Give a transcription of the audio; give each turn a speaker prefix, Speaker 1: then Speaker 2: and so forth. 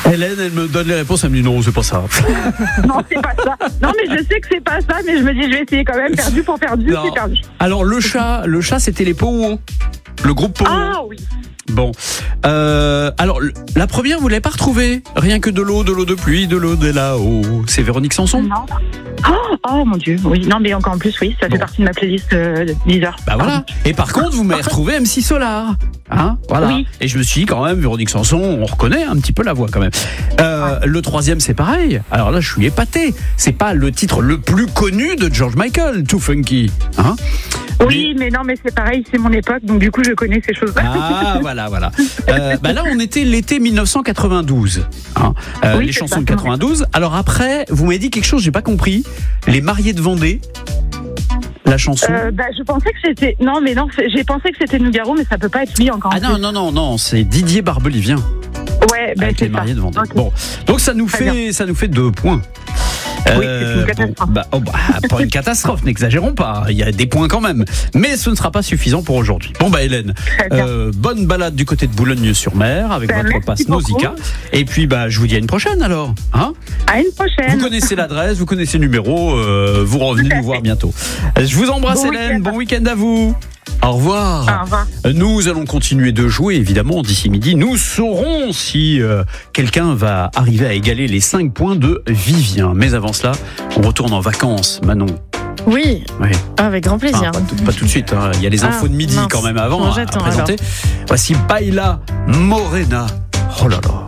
Speaker 1: Hélène, elle me donne les réponses, elle me dit non, c'est pas ça.
Speaker 2: Non, c'est pas ça. Non, mais je sais que c'est pas ça, mais je me dis, je vais essayer quand même. Perdu pour perdu,
Speaker 1: Non.
Speaker 2: c'est perdu.
Speaker 1: Alors, le chat, c'était les Powwow. Le groupe Powwow.
Speaker 2: Ah oui.
Speaker 1: Bon. Alors, la première, vous l'avez pas retrouvée. Rien que de l'eau de pluie, de l'eau de là-haut. C'est Véronique Sanson.
Speaker 2: Non. Oh mon Dieu, oui. Non, mais encore en plus, oui, ça fait partie de ma playlist Deezer.
Speaker 1: Bah voilà. Et par contre, vous m'avez retrouvé MC Solar. Hein, voilà.
Speaker 2: Oui.
Speaker 1: Et je me suis dit, quand même, Véronique Sanson, on reconnaît un petit peu la voix quand même. Le troisième, c'est pareil. Alors là, je suis épaté. C'est pas le titre le plus connu de George Michael, Too Funky. Hein?
Speaker 2: Oui, mais non, mais c'est pareil, c'est mon époque, donc du coup, je connais ces choses-là.
Speaker 1: Ah, voilà. Là, on était l'été 1992. Hein,
Speaker 2: Oui,
Speaker 1: les
Speaker 2: c'est
Speaker 1: chansons
Speaker 2: ça.
Speaker 1: de 92. Alors après, vous m'avez dit quelque chose, j'ai pas compris. Les mariés de Vendée. La chanson.
Speaker 2: Je pensais que c'était. Non, mais non, j'ai pensé que c'était Nougaro, mais ça peut pas être lui encore.
Speaker 1: Ah non, c'est Didier Barbelivien.
Speaker 2: Ouais,
Speaker 1: Avec
Speaker 2: c'est
Speaker 1: les mariés
Speaker 2: ça.
Speaker 1: de Vendée.
Speaker 2: Okay.
Speaker 1: Bon, donc ça nous
Speaker 2: Très
Speaker 1: fait 2 points.
Speaker 2: Oui, c'est une catastrophe.
Speaker 1: Pas une catastrophe, n'exagérons pas. Il y a des points quand même, mais ce ne sera pas suffisant pour aujourd'hui. Bon Hélène,
Speaker 2: Très bien.
Speaker 1: bonne balade du côté de Boulogne-sur-Mer avec votre
Speaker 2: merci
Speaker 1: passe
Speaker 2: beaucoup.
Speaker 1: Nausicaa. Et puis je vous dis à une prochaine alors. Hein,
Speaker 2: À une prochaine.
Speaker 1: vous connaissez l'adresse, vous connaissez le numéro, vous revenez nous voir bientôt. Je vous embrasse
Speaker 2: Bon
Speaker 1: Hélène,
Speaker 2: week-end.
Speaker 1: bon week-end à vous. Au revoir.
Speaker 2: Au revoir.
Speaker 1: Nous allons continuer de jouer, évidemment, d'ici midi. Nous saurons si quelqu'un va arriver à égaler les 5 points de Vivien. Mais avant cela, on retourne en vacances, Manon.
Speaker 3: Oui,
Speaker 1: Oui.
Speaker 3: avec grand plaisir.
Speaker 1: Pas tout de suite, hein. Il y a les infos de midi
Speaker 3: mince.
Speaker 1: quand même avant
Speaker 3: Bon,
Speaker 1: à
Speaker 3: j'attends,
Speaker 1: présenter. Voici Baila Morena. Oh là là.